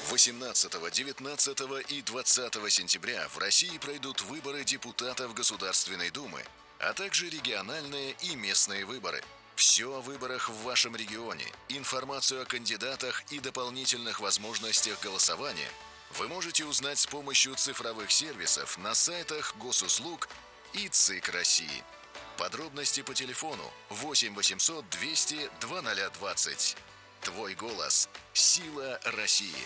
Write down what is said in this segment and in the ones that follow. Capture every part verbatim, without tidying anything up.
восемнадцатого, девятнадцатого и двадцатого сентября в России пройдут выборы депутатов Государственной Думы, а также региональные и местные выборы. Все о выборах в вашем регионе, информацию о кандидатах и дополнительных возможностях голосования вы можете узнать с помощью цифровых сервисов на сайтах Госуслуг и ЦИК России. Подробности по телефону восемь восемьсот двести двадцать двадцать. Твой голос – сила России.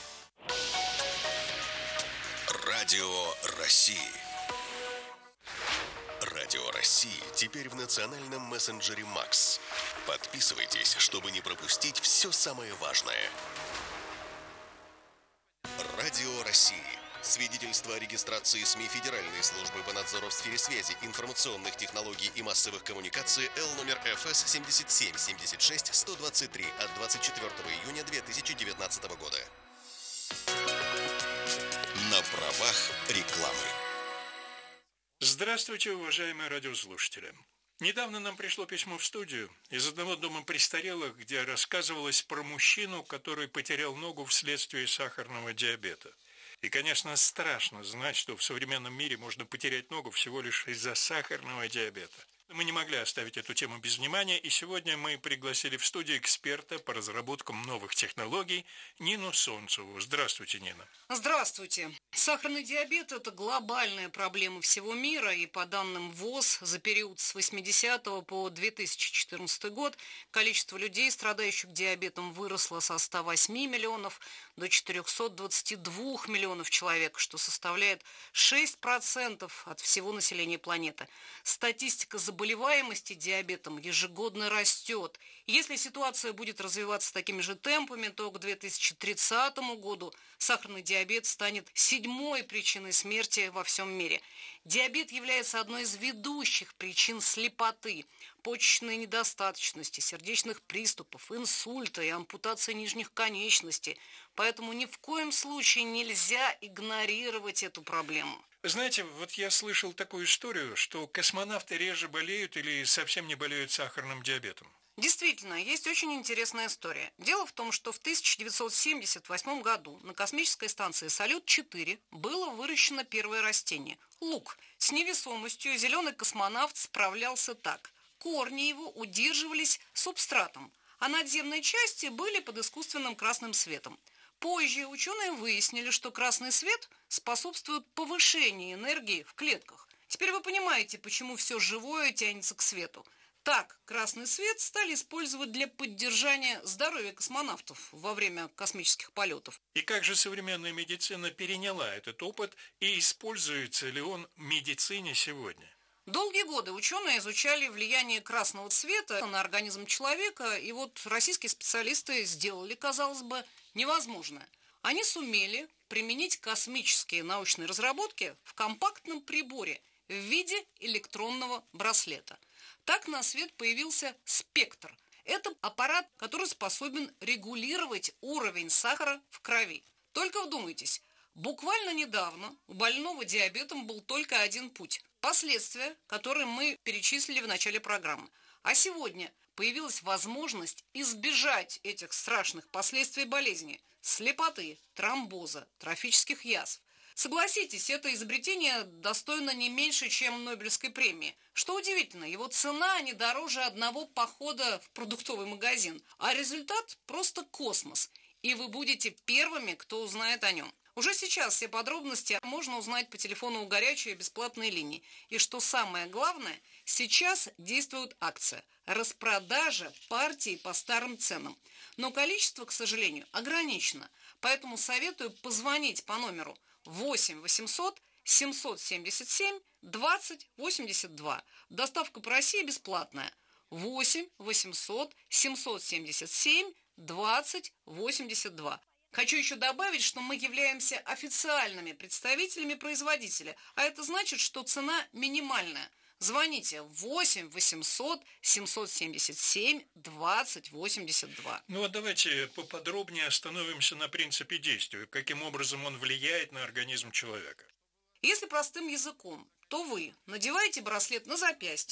Радио России. Радио России теперь в национальном мессенджере Макс. Подписывайтесь, чтобы не пропустить все самое важное. Радио России. Свидетельство о регистрации СМИ Федеральной службы по надзору в сфере связи, информационных технологий и массовых коммуникаций Л номер Ф С семь семь семь шесть сто двадцать три от двадцать четвёртого июня две тысячи девятнадцатого года. На правах рекламы. Здравствуйте, уважаемые радиослушатели. Недавно нам пришло письмо в студию из одного дома престарелых, где рассказывалось про мужчину, который потерял ногу вследствие сахарного диабета. И, конечно, страшно знать, что в современном мире можно потерять ногу всего лишь из-за сахарного диабета. Мы не могли оставить эту тему без внимания, и сегодня мы пригласили в студию эксперта по разработкам новых технологий Нину Солнцеву. Здравствуйте, Нина. Здравствуйте. Сахарный диабет – это глобальная проблема всего мира, и по данным ВОЗ, за период с восьмидесятого по две тысячи четырнадцатый год количество людей, страдающих диабетом, выросло со ста восьми миллионов до четырехсот двадцати двух миллионов человек, что составляет шесть процентов от всего населения планеты. Статистика заболеваемости диабетом ежегодно растет. Если ситуация будет развиваться такими же темпами, то к две тысячи тридцатому году сахарный диабет станет седьмой причиной смерти во всем мире. Диабет является одной из ведущих причин слепоты, почечной недостаточности, сердечных приступов, инсульта и ампутации нижних конечностей. Поэтому ни в коем случае нельзя игнорировать эту проблему. Знаете, вот я слышал такую историю, что космонавты реже болеют или совсем не болеют сахарным диабетом. Действительно, есть очень интересная история. Дело в том, что в тысяча девятьсот семьдесят восьмом году на космической станции Салют четыре было выращено первое растение – лук. С невесомостью зеленый космонавт справлялся так. Корни его удерживались субстратом, а надземные части были под искусственным красным светом. Позже ученые выяснили, что красный свет способствует повышению энергии в клетках. Теперь вы понимаете, почему все живое тянется к свету. Так, красный свет стали использовать для поддержания здоровья космонавтов во время космических полетов. И как же современная медицина переняла этот опыт и используется ли он в медицине сегодня? Долгие годы ученые изучали влияние красного цвета на организм человека, и вот российские специалисты сделали, казалось бы, невозможное. Они сумели применить космические научные разработки в компактном приборе в виде электронного браслета. Так на свет появился спектр. Это аппарат, который способен регулировать уровень сахара в крови. Только вдумайтесь, буквально недавно у больного диабетом был только один путь – последствия, которые мы перечислили в начале программы. А сегодня появилась возможность избежать этих страшных последствий болезни – слепоты, тромбоза, трофических язв. Согласитесь, это изобретение достойно не меньше, чем Нобелевской премии. Что удивительно, его цена не дороже одного похода в продуктовый магазин, а результат просто космос. И вы будете первыми, кто узнает о нем. Уже сейчас все подробности можно узнать по телефону у горячей бесплатной линии. И что самое главное, сейчас действует акция – распродажа партий по старым ценам. Но количество, к сожалению, ограничено. Поэтому советую позвонить по номеру восемь восемьсот семьсот семьдесят семь двадцать восемьдесят два. Доставка по России бесплатная. восемь восемьсот семьсот семьдесят семь двадцать восемьдесят два. Хочу еще добавить, что мы являемся официальными представителями производителя, а это значит, что цена минимальная. Звоните восемь восемьсот семьсот семьдесят семь двадцать восемьдесят два. Ну а давайте поподробнее остановимся на принципе действия, каким образом он влияет на организм человека. Если простым языком, то вы надеваете браслет на запястье, в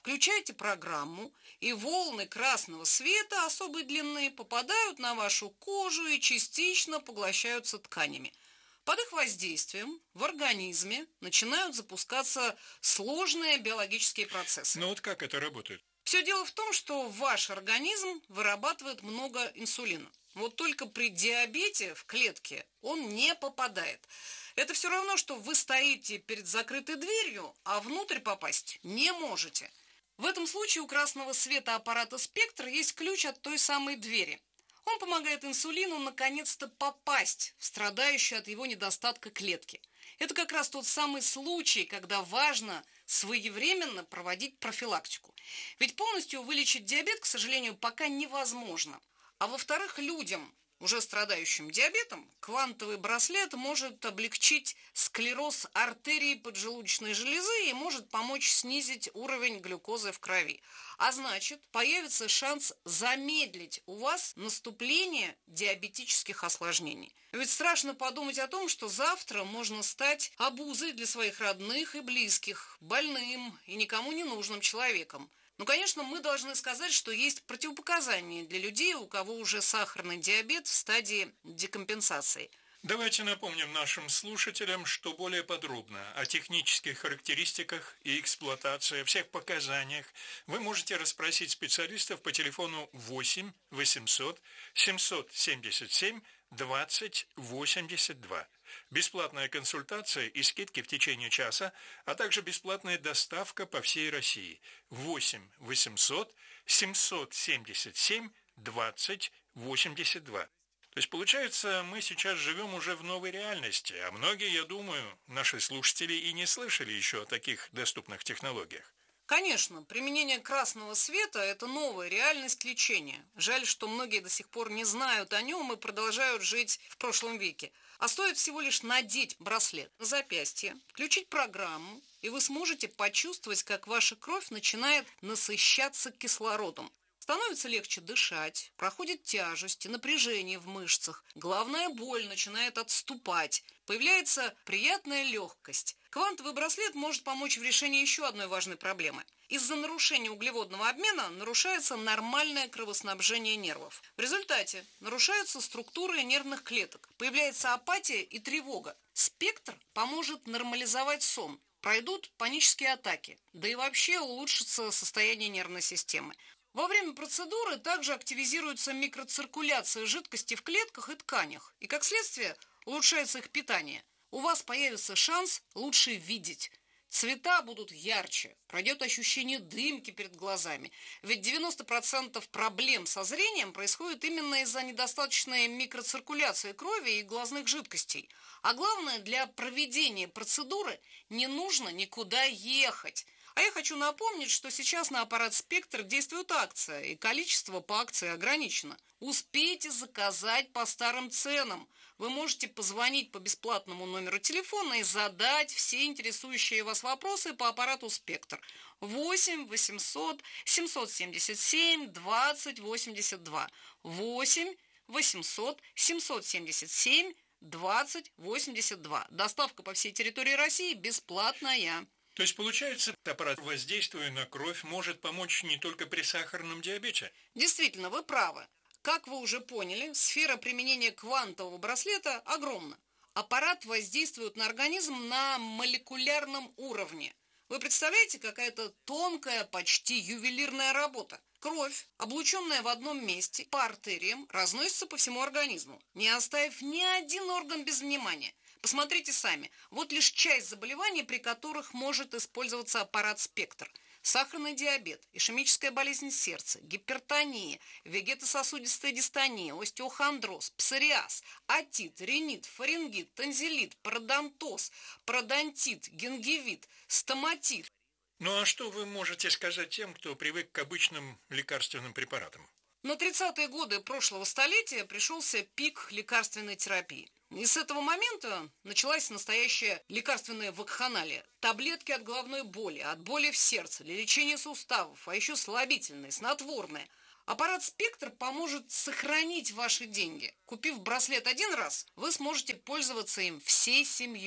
Включайте программу, и волны красного света особой длины попадают на вашу кожу и частично поглощаются тканями. Под их воздействием в организме начинают запускаться сложные биологические процессы. Ну вот как это работает? Все дело в том, что ваш организм вырабатывает много инсулина. Вот только при диабете в клетке он не попадает. Это все равно, что вы стоите перед закрытой дверью, а внутрь попасть не можете. В этом случае у красного света аппарата «Спектр» есть ключ от той самой двери. Он помогает инсулину наконец-то попасть в страдающую от его недостатка клетки. Это как раз тот самый случай, когда важно своевременно проводить профилактику. Ведь полностью вылечить диабет, к сожалению, пока невозможно. А во-вторых, людям, уже страдающим диабетом, квантовый браслет может облегчить склероз артерий поджелудочной железы и может помочь снизить уровень глюкозы в крови. А значит, появится шанс замедлить у вас наступление диабетических осложнений. Ведь страшно подумать о том, что завтра можно стать обузой для своих родных и близких, больным и никому не нужным человеком. Ну, конечно, мы должны сказать, что есть противопоказания для людей, у кого уже сахарный диабет в стадии декомпенсации. Давайте напомним нашим слушателям, что более подробно о технических характеристиках и эксплуатации, о всех показаниях вы можете расспросить специалистов по телефону восемь восемьсот семьсот семьдесят семь двадцать восемьдесят два. Бесплатная консультация и скидки в течение часа, а также бесплатная доставка по всей России. восемь восемьсот семьсот семьдесят семь двадцать восемьдесят два. То есть, получается, мы сейчас живем уже в новой реальности, а многие, я думаю, наши слушатели и не слышали еще о таких доступных технологиях. Конечно, применение красного света – это новая реальность лечения. Жаль, что многие до сих пор не знают о нем и продолжают жить в прошлом веке. А стоит всего лишь надеть браслет на запястье, включить программу, и вы сможете почувствовать, как ваша кровь начинает насыщаться кислородом. Становится легче дышать, проходит тяжесть и напряжение в мышцах. Главная боль начинает отступать. Появляется приятная легкость. Квантовый браслет может помочь в решении еще одной важной проблемы. Из-за нарушения углеводного обмена нарушается нормальное кровоснабжение нервов. В результате нарушаются структуры нервных клеток. Появляется апатия и тревога. Спектр поможет нормализовать сон. Пройдут панические атаки. Да и вообще улучшится состояние нервной системы. Во время процедуры также активизируется микроциркуляция жидкости в клетках и тканях, и, как следствие, улучшается их питание. У вас появится шанс лучше видеть. Цвета будут ярче, пройдет ощущение дымки перед глазами. Ведь девяносто процентов проблем со зрением происходит именно из-за недостаточной микроциркуляции крови и глазных жидкостей. А главное, для проведения процедуры не нужно никуда ехать. А я хочу напомнить, что сейчас на аппарат «Спектр» действует акция, и количество по акции ограничено. Успейте заказать по старым ценам. Вы можете позвонить по бесплатному номеру телефона и задать все интересующие вас вопросы по аппарату «Спектр». восемь восемьсот семьсот семьдесят семь двадцать восемьдесят два. восемь восемьсот семьсот семьдесят семь двадцать восемьдесят два. Доставка по всей территории России бесплатная. То есть, получается, аппарат, воздействуя на кровь, может помочь не только при сахарном диабете? Действительно, вы правы. Как вы уже поняли, сфера применения квантового браслета огромна. Аппарат воздействует на организм на молекулярном уровне. Вы представляете, какая-то тонкая, почти ювелирная работа. Кровь, облученная в одном месте по артериям, разносится по всему организму, не оставив ни один орган без внимания. Посмотрите сами, вот лишь часть заболеваний, при которых может использоваться аппарат «Спектр». Сахарный диабет, ишемическая болезнь сердца, гипертония, вегетососудистая дистония, остеохондроз, псориаз, отит, ринит, фарингит, танзелит, пародонтоз, пародонтит, гингивит, стоматит. Ну а что вы можете сказать тем, кто привык к обычным лекарственным препаратам? На тридцатые годы прошлого столетия пришелся пик лекарственной терапии. И с этого момента началась настоящая лекарственная вакханалия. Таблетки от головной боли, от боли в сердце, для лечения суставов, а еще слабительные, снотворные. Аппарат «Спектр» поможет сохранить ваши деньги. Купив браслет один раз, вы сможете пользоваться им всей семьей.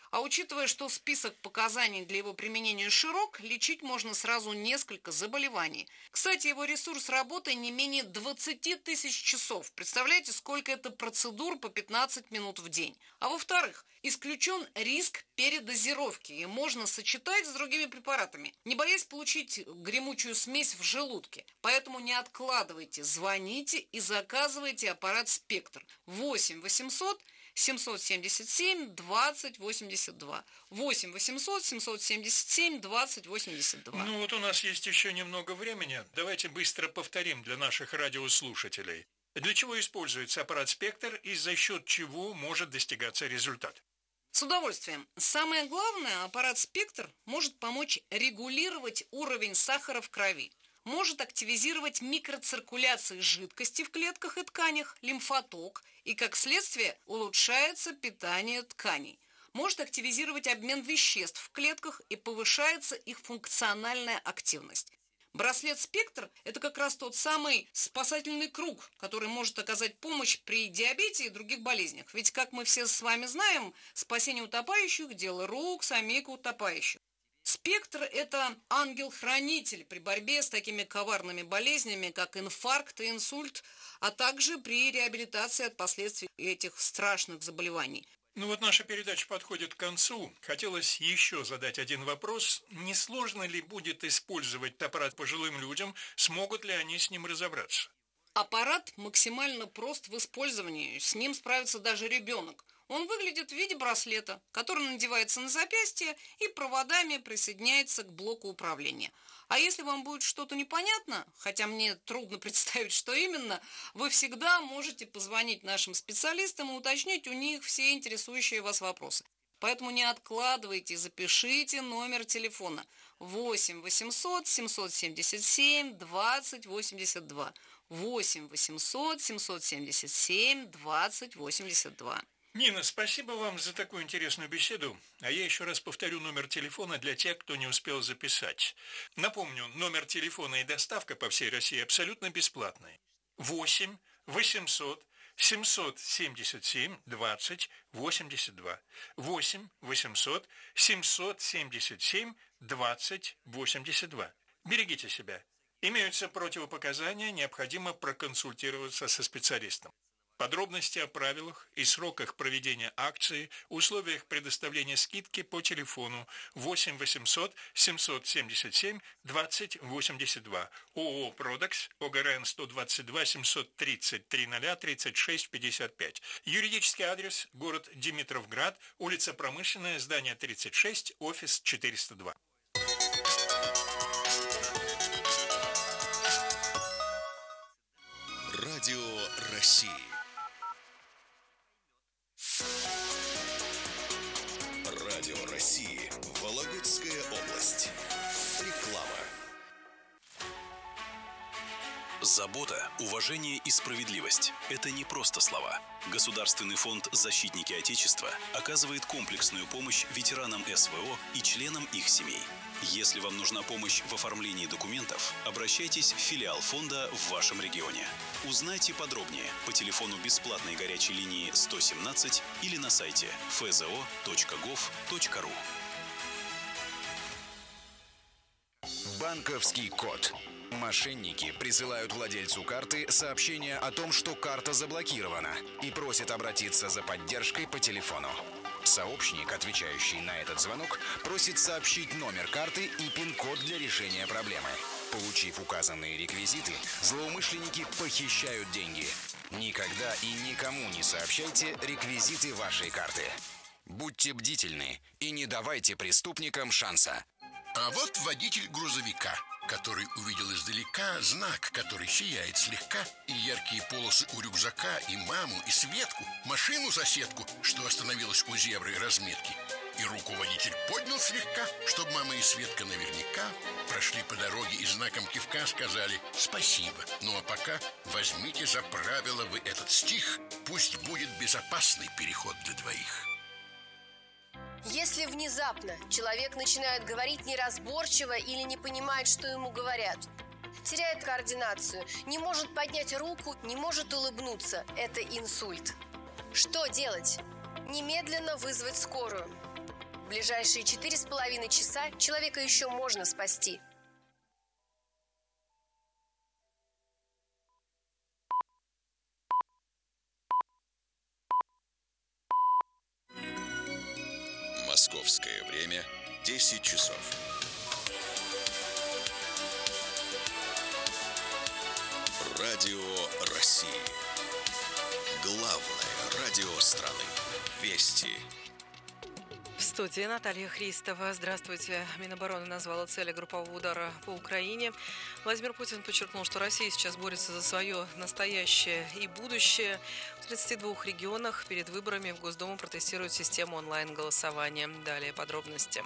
А учитывая, что список показаний для его применения широк, лечить можно сразу несколько заболеваний. Кстати, его ресурс работы не менее двадцати тысяч часов. Представляете, сколько это процедур по пятнадцать минут в день. А во-вторых, исключен риск передозировки и можно сочетать с другими препаратами, не боясь получить гремучую смесь в желудке. Поэтому не откладывайте, звоните и заказывайте аппарат «Спектр» восемь восемьсот семьсот семьдесят семь двадцать восемьдесят два. восемь восемьсот семьсот семьдесят семь двадцать восемьдесят два. Ну вот у нас есть еще немного времени. Давайте быстро повторим для наших радиослушателей. Для чего используется аппарат «Спектр» и за счет чего может достигаться результат? С удовольствием. Самое главное, аппарат «Спектр» может помочь регулировать уровень сахара в крови, может активизировать микроциркуляцию жидкости в клетках и тканях, лимфоток, и, как следствие, улучшается питание тканей. Может активизировать обмен веществ в клетках и повышается их функциональная активность. Браслет «Спектр» – это как раз тот самый спасательный круг, который может оказать помощь при диабете и других болезнях. Ведь, как мы все с вами знаем, спасение утопающих – дело рук самих утопающих. «Спектр» – это ангел-хранитель при борьбе с такими коварными болезнями, как инфаркт и инсульт, а также при реабилитации от последствий этих страшных заболеваний. Ну вот наша передача подходит к концу. Хотелось еще задать один вопрос. Не сложно ли будет использовать аппарат пожилым людям? Смогут ли они с ним разобраться? Аппарат максимально прост в использовании. С ним справится даже ребенок. Он выглядит в виде браслета, который надевается на запястье и проводами присоединяется к блоку управления. А если вам будет что-то непонятно, хотя мне трудно представить, что именно, вы всегда можете позвонить нашим специалистам и уточнить у них все интересующие вас вопросы. Поэтому не откладывайте, запишите номер телефона восемь восемьсот семьсот семьдесят семь двадцать восемьдесят два. восемь восемьсот семьсот семьдесят семь двадцать восемьдесят два. Нина, спасибо вам за такую интересную беседу. А я еще раз повторю номер телефона для тех, кто не успел записать. Напомню, номер телефона и доставка по всей России абсолютно бесплатные. восемь восемьсот семьсот семьдесят семь двадцать восемьдесят два. восемь восемьсот семьсот семьдесят семь двадцать восемьдесят два. Берегите себя. Имеются противопоказания, необходимо проконсультироваться со специалистом. Подробности о правилах и сроках проведения акции, условиях предоставления скидки по телефону восемь восемьсот семьсот семьдесят семь двадцать восемьдесят два. ООО «Продекс», ОГРН сто двадцать два семьсот тридцать тридцать тридцать шесть пятьдесят пять. Юридический адрес: город Димитровград, улица Промышленная, здание тридцать шесть, офис четыреста два. Радио России. Радио России. Вологодская область. Реклама. Забота, уважение и справедливость – это не просто слова. Государственный фонд «Защитники Отечества» оказывает комплексную помощь ветеранам эс вэ о и членам их семей. Если вам нужна помощь в оформлении документов, обращайтесь в филиал фонда в вашем регионе. Узнайте подробнее по телефону бесплатной горячей линии сто семнадцать или на сайте эф зэ о точка гов точка ру. Банковский код. Мошенники присылают владельцу карты сообщение о том, что карта заблокирована, и просят обратиться за поддержкой по телефону. Сообщник, отвечающий на этот звонок, просит сообщить номер карты и пин-код для решения проблемы. Получив указанные реквизиты, злоумышленники похищают деньги. Никогда и никому не сообщайте реквизиты вашей карты. Будьте бдительны и не давайте преступникам шанса. А вот водитель грузовика, который увидел издалека знак, который сияет слегка, и яркие полосы у рюкзака, и маму, и Светку, машину-соседку, что остановилась у зебры разметки. И руку водитель поднял слегка, чтобы мама и Светка наверняка прошли по дороге и знаком кивка сказали «спасибо». Ну а пока возьмите за правило вы этот стих, пусть будет безопасный переход для двоих. Если внезапно человек начинает говорить неразборчиво или не понимает, что ему говорят, теряет координацию, не может поднять руку, не может улыбнуться, это инсульт. Что делать? Немедленно вызвать скорую. ближайшие четыре с половиной часа человека еще можно спасти. Московское время десять часов. Радио России. Главное радио страны. Вести. В студии Наталья Христова. Здравствуйте. Минобороны назвала цели группового удара по Украине. Владимир Путин подчеркнул, что Россия сейчас борется за свое настоящее и будущее. В тридцати двух регионах перед выборами в Госдуму протестируют систему онлайн-голосования. Далее подробности.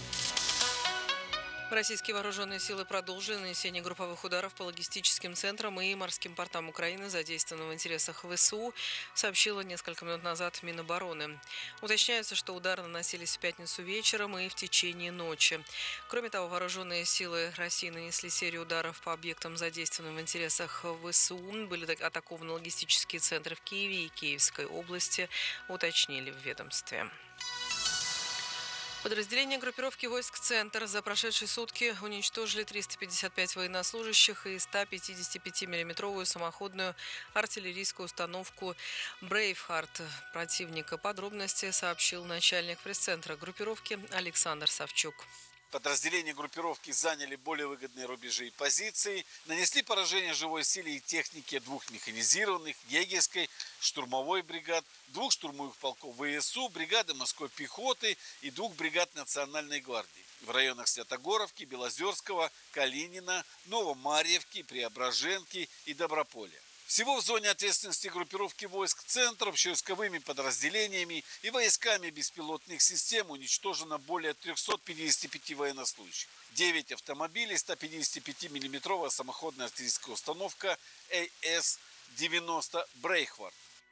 Российские вооруженные силы продолжили нанесение групповых ударов по логистическим центрам и морским портам Украины, задействованным в интересах ВСУ, сообщила несколько минут назад Минобороны. Уточняется, что удары наносились в пятницу вечером и в течение ночи. Кроме того, вооруженные силы России нанесли серию ударов по объектам, задействованным в интересах ВСУ. Были атакованы логистические центры в Киеве и Киевской области, уточнили в ведомстве. Подразделения группировки войск «Центр» за прошедшие сутки уничтожили триста пятьдесят пять военнослужащих и сто пятидесятипятимиллиметровую самоходную артиллерийскую установку «Брейвхард» противника. Подробности сообщил начальник пресс-центра группировки Александр Савчук. Подразделения группировки заняли более выгодные рубежи и позиции, нанесли поражение живой силе и технике двух механизированных, егерской, штурмовой бригад, двух штурмовых полков ВСУ, бригады морской пехоты и двух бригад Национальной гвардии в районах Святогоровки, Белозерского, Калинина, Новомарьевки, Преображенки и Доброполя. Всего в зоне ответственности группировки войск «Центр» общевойсковыми подразделениями и войсками беспилотных систем уничтожено более трёхсот пятидесяти пяти военнослужащих. девять автомобилей, сто пятидесятипятимиллиметровая самоходная артиллерийская установка эй эс девяносто «Брейвхард».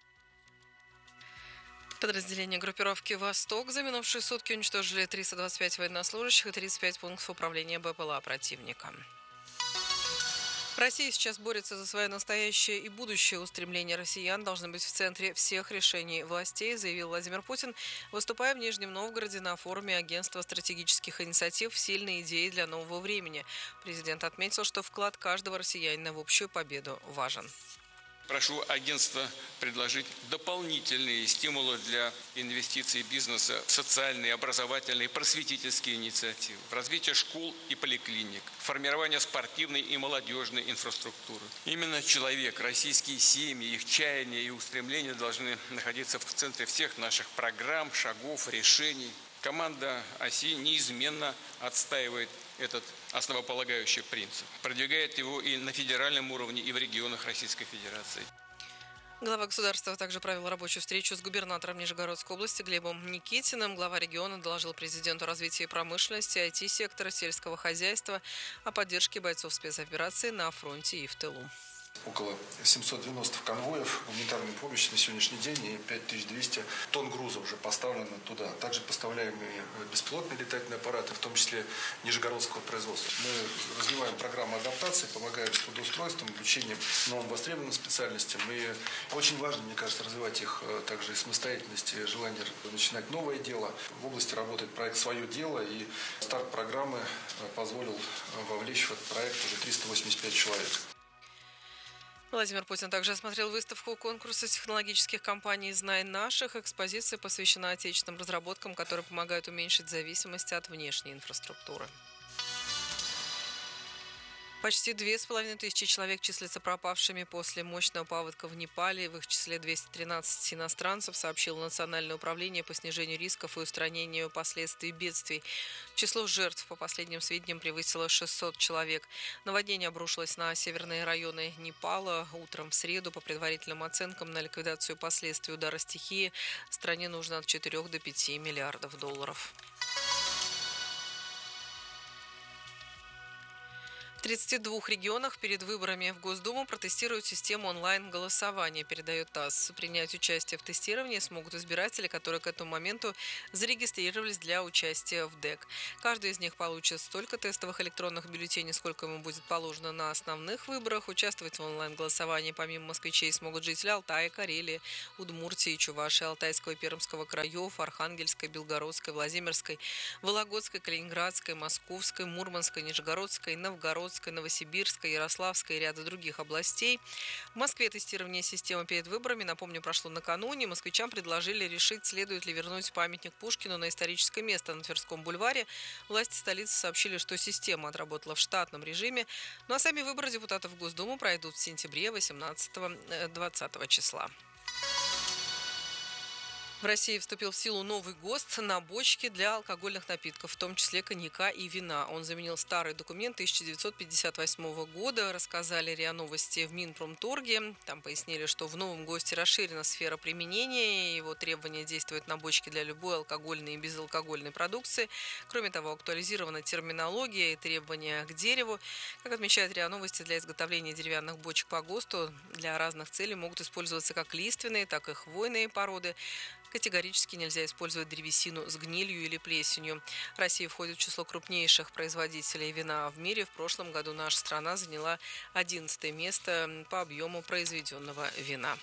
Подразделения группировки «Восток» за минувшие сутки уничтожили триста двадцать пять военнослужащих и тридцать пять пунктов управления БПЛА противника. Россия сейчас борется за свое настоящее и будущее. Устремления россиян должны быть в центре всех решений властей, заявил Владимир Путин, выступая в Нижнем Новгороде на форуме Агентства стратегических инициатив «Сильные идеи для нового времени». Президент отметил, что вклад каждого россиянина в общую победу важен. Прошу агентство предложить дополнительные стимулы для инвестиций бизнеса в социальные, образовательные, просветительские инициативы, в развитие школ и поликлиник, формирование спортивной и молодежной инфраструктуры. Именно человек, российские семьи, их чаяния и устремления должны находиться в центре всех наших программ, шагов, решений. Команда ОСИ неизменно отстаивает этот основополагающий принцип, продвигает его и на федеральном уровне, и в регионах Российской Федерации. Глава государства также провел рабочую встречу с губернатором Нижегородской области Глебом Никитиным. Глава региона доложил президенту развития промышленности, ай ти-сектора, сельского хозяйства о поддержке бойцов спецоперации на фронте и в тылу. Около семисот девяноста конвоев гуманитарной помощи на сегодняшний день и пять тысяч двести тонн груза уже поставлено туда. Также поставляемые беспилотные летательные аппараты, в том числе нижегородского производства. Мы развиваем программу адаптации, помогаем с трудоустройством, обучением новым востребованным специальностям. И очень важно, мне кажется, развивать их также и самостоятельность, и желание начинать новое дело. В области работает проект «Свое дело», и старт программы позволил вовлечь в этот проект уже триста восемьдесят пять человек. Владимир Путин также осмотрел выставку конкурса технологических компаний «Знай наших». Экспозиция посвящена отечественным разработкам, которые помогают уменьшить зависимость от внешней инфраструктуры. Почти две с половиной тысячи человек числятся пропавшими после мощного паводка в Непале. В их числе двести тринадцать иностранцев, сообщило Национальное управление по снижению рисков и устранению последствий бедствий. Число жертв, по последним сведениям, превысило шестьсот человек. Наводнение обрушилось на северные районы Непала. Утром в среду, по предварительным оценкам, на ликвидацию последствий удара стихии стране нужно от четырёх до пяти миллиардов долларов. В тридцати двух регионах перед выборами в Госдуму протестируют систему онлайн-голосования, передает ТАСС. Принять участие в тестировании смогут избиратели, которые к этому моменту зарегистрировались для участия в ДЭК. Каждый из них получит столько тестовых электронных бюллетеней, сколько ему будет положено на основных выборах. Участвовать в онлайн-голосовании помимо москвичей смогут жители Алтая, Карелии, Удмуртии, Чувашии, Алтайского и Пермского краев, Архангельской, Белгородской, Владимирской, Вологодской, Калининградской, Московской, Мурманской, Нижегородской, Новгородской, Новосибирской, Ярославской и ряда других областей. В Москве тестирование системы перед выборами, напомню, прошло накануне. Москвичам предложили решить, следует ли вернуть памятник Пушкину на историческое место на Тверском бульваре. Власти столицы сообщили, что система отработала в штатном режиме. Ну а сами выборы депутатов в Госдуму пройдут в сентябре восемнадцатого-двадцатого числа. В России вступил в силу новый ГОСТ на бочки для алкогольных напитков, в том числе коньяка и вина. Он заменил старый документ тысяча девятьсот пятьдесят восьмого года, рассказали РИА Новости в Минпромторге. Там пояснили, что в новом ГОСТе расширена сфера применения, его требования действуют на бочки для любой алкогольной и безалкогольной продукции. Кроме того, актуализирована терминология и требования к дереву. Как отмечает РИА Новости, для изготовления деревянных бочек по ГОСТу для разных целей могут использоваться как лиственные, так и хвойные породы. Категорически нельзя использовать древесину с гнилью или плесенью. Россия входит в число крупнейших производителей вина в мире. В прошлом году наша страна заняла одиннадцатое место по объему произведенного вина.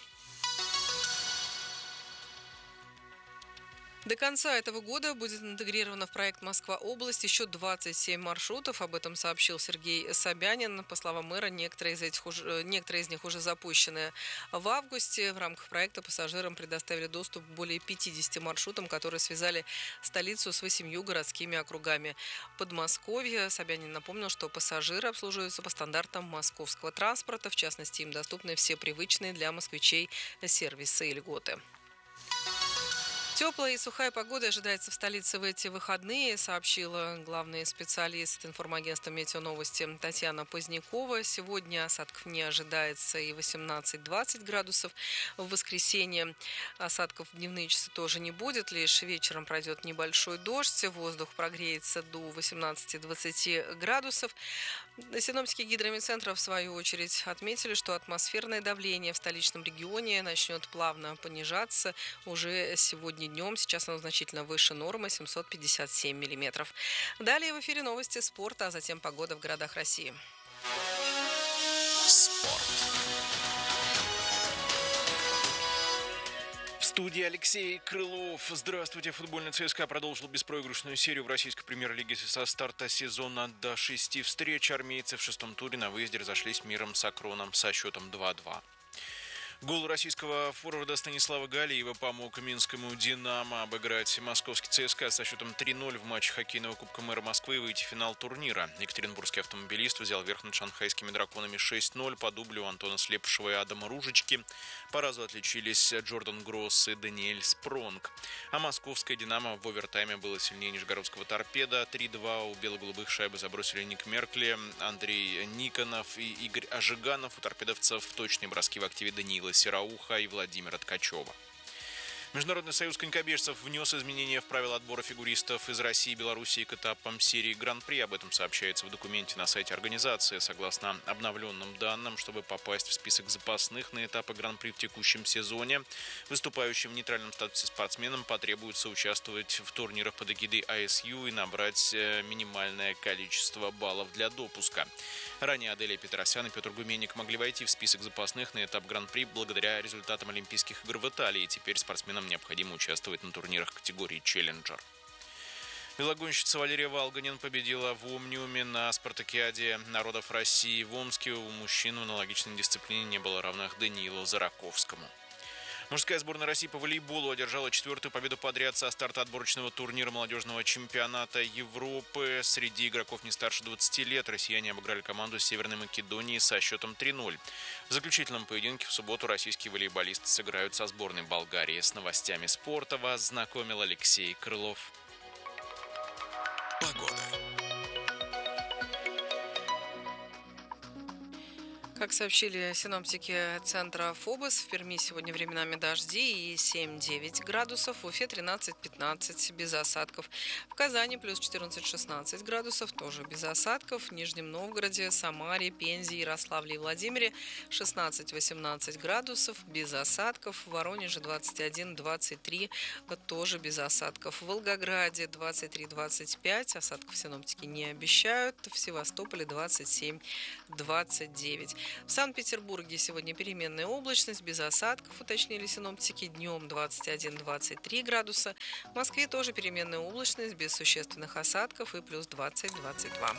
До конца этого года будет интегрировано в проект «Москва-область» еще двадцать семь маршрутов. Об этом сообщил Сергей Собянин. По словам мэра, некоторые из, этих уже, некоторые из них уже запущены в августе. В рамках проекта пассажирам предоставили доступ к более пятидесяти маршрутам, которые связали столицу с восемью городскими округами Подмосковья. Собянин напомнил, что пассажиры обслуживаются по стандартам московского транспорта. В частности, им доступны все привычные для москвичей сервисы и льготы. Теплая и сухая погода ожидается в столице в эти выходные, сообщила главный специалист информагентства «Метеоновости» Татьяна Позднякова. Сегодня осадков не ожидается и восемнадцать-двадцать градусов. В воскресенье осадков в дневные часы тоже не будет, лишь вечером пройдет небольшой дождь, воздух прогреется до восемнадцати-двадцати градусов. Синоптики гидрометцентра, в свою очередь, отметили, что атмосферное давление в столичном регионе начнет плавно понижаться уже сегодня днем. Сейчас оно значительно выше нормы, семьсот пятьдесят семь миллиметров. Далее в эфире новости спорта, а затем погода в городах России. Спорт. В студии Алексей Крылов. Здравствуйте. Футбольный ЦСКА продолжил беспроигрышную серию в российской премьер-лиге со старта сезона до шести встреч. Армейцы в шестом туре на выезде разошлись миром с Акроном со счетом два-два. Гол российского форварда Станислава Галиева помог минскому «Динамо» обыграть московский ЦСКА со счетом три-ноль в матче хоккейного кубка мэра Москвы и выйти в финал турнира. Екатеринбургский автомобилист взял верх над шанхайскими драконами шесть-ноль по дублю Антона Слепышева и Адама Ружечки. По разу отличились Джордан Гросс и Даниэль Спронг. А московское «Динамо» в овертайме было сильнее нижегородского «Торпедо». три-два у бело-голубых шайбы забросили Ник Меркли, Андрей Никонов и Игорь Ожиганов. У торпедовцев точные броски в активе Даниила Серауха и Владимира Ткачева. Международный союз конькобежцев внес изменения в правила отбора фигуристов из России и Белоруссии к этапам серии Гран-при. Об этом сообщается в документе на сайте организации. Согласно обновленным данным, чтобы попасть в список запасных на этапы Гран-при в текущем сезоне, выступающим в нейтральном статусе спортсменам потребуется участвовать в турнирах под эгидой ай эс ю и набрать минимальное количество баллов для допуска. Ранее Аделия Петросян и Петр Гуменник могли войти в список запасных на этап Гран-при благодаря результатам Олимпийских игр в Италии. Теперь спортсменам необходимо участвовать на турнирах категории «Челленджер». Велогонщица Валерия Волганин победила в Омниуме на спартакиаде народов России в Омске. У мужчин в аналогичной дисциплине не было равных Даниилу Зараковскому. Мужская сборная России по волейболу одержала четвертую победу подряд со старта отборочного турнира молодежного чемпионата Европы. Среди игроков не старше двадцати лет россияне обыграли команду Северной Македонии со счетом три-ноль. В заключительном поединке в субботу российские волейболисты сыграют со сборной Болгарии. С новостями спорта вас знакомил Алексей Крылов. Погода. Как сообщили синоптики центра ФОБОС, в Перми сегодня временами дожди и семь-девять градусов, в Уфе тринадцать-пятнадцать без осадков, в Казани плюс четырнадцать-шестнадцать градусов, тоже без осадков, в Нижнем Новгороде, Самаре, Пензе, Ярославле и Владимире шестнадцать-восемнадцать градусов без осадков, в Воронеже двадцать один-двадцать три, тоже без осадков, в Волгограде двадцать три-двадцать пять, осадков синоптики не обещают, в Севастополе двадцать семь-двадцать девять. В Санкт-Петербурге сегодня переменная облачность, без осадков, уточнили синоптики, днем двадцать один-двадцать три градуса. В Москве тоже переменная облачность, без существенных осадков и плюс двадцать-двадцать два.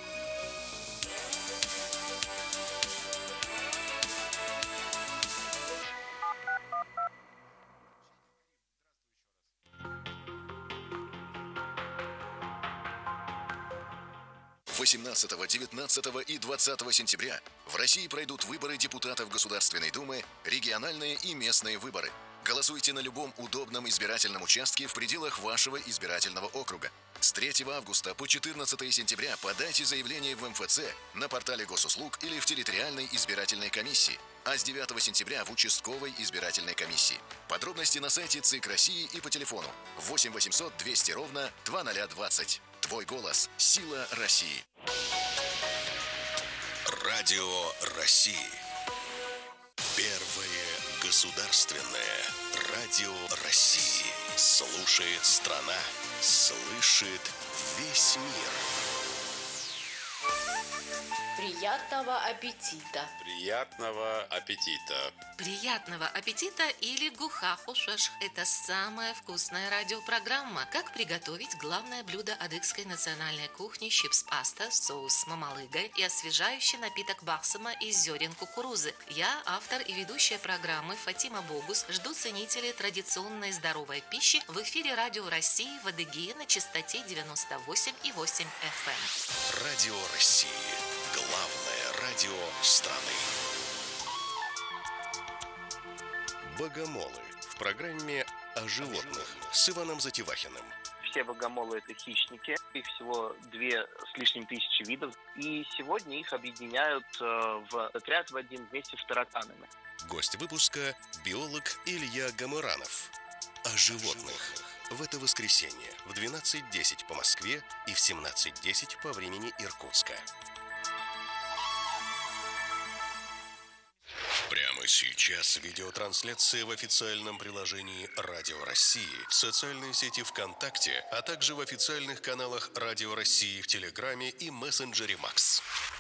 восемнадцатого, девятнадцатого и двадцатого сентября в России пройдут выборы депутатов Государственной Думы, региональные и местные выборы. Голосуйте на любом удобном избирательном участке в пределах вашего избирательного округа. С третьего августа по четырнадцатое сентября подайте заявление в эм эф цэ, на портале госуслуг или в территориальной избирательной комиссии, а с девятого сентября в участковой избирательной комиссии. Подробности на сайте ЦИК России и по телефону восемь восемьсот двести ровно двадцать двадцать. Твой голос – сила России. Радио России. Первое государственное радио России. Слушает страна, слышит весь мир. Приятного аппетита! Приятного аппетита! Приятного аппетита или гухахушеш – это самая вкусная радиопрограмма. Как приготовить главное блюдо адыгской национальной кухни чипс-паста, соус мамалыга и освежающий напиток бахсама из зерен кукурузы. Я, автор и ведущая программы Фатима Богус, жду ценителей традиционной здоровой пищи в эфире Радио России в Адыгее на частоте девяносто восемь и восемь эф эм. Радио России. Главное радио страны. Богомолы в программе о животных с Иваном Затевахиным. Все богомолы – это хищники. Их всего две с лишним тысячи видов. И сегодня их объединяют в отряд в один вместе с тараканами. Гость выпуска – биолог Илья Гамыранов. О животных. В это воскресенье в двенадцать десять по Москве и в семнадцать десять по времени Иркутска. Прямо сейчас видеотрансляция в официальном приложении Радио России, в социальной сети ВКонтакте, а также в официальных каналах Радио России в Телеграме и мессенджере Макс.